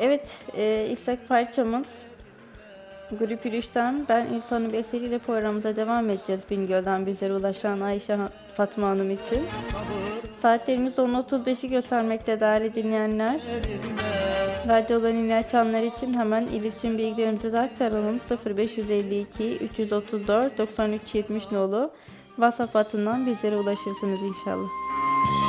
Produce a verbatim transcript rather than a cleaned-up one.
Evet, e, istek parçamız Grup Yürüyüş'ten Ben İnsanım eseriyle programımıza devam edeceğiz. Bingöl'den bizlere ulaşan Ayşe Han- Fatma Hanım için. Saatlerimiz on otuz beşi göstermekte değerli dinleyenler. Radyoların yeni açanlar için hemen iletişim bilgilerimizi de aktaralım. sıfır beş yüz elli iki üç yüz otuz dört doksan üç yetmiş nolu WhatsApp hattından bizlere ulaşırsınız inşallah.